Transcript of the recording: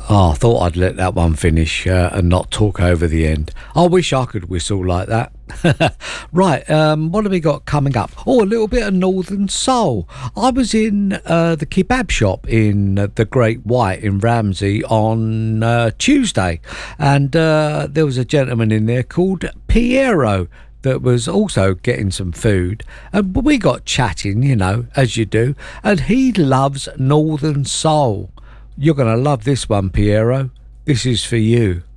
Oh, I thought I'd let that one finish and not talk over the end. I wish I could whistle like that. Right, what have we got coming up? Oh, a little bit of Northern Soul. I was in the kebab shop in the Great White in Ramsey on Tuesday, and there was a gentleman in there called Piero that was also getting some food, and we got chatting, as you do, and he loves Northern Soul. You're going to love this one, Piero. This is for you.